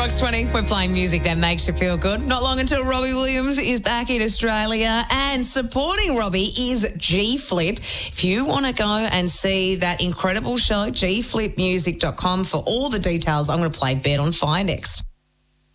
Rocks 20, we're playing music that makes you feel good. Not long until Robbie Williams is back in Australia, and supporting Robbie is G-Flip. If you want to go and see that incredible show, gflipmusic.com for all the details. I'm going to play Bet on Fire next.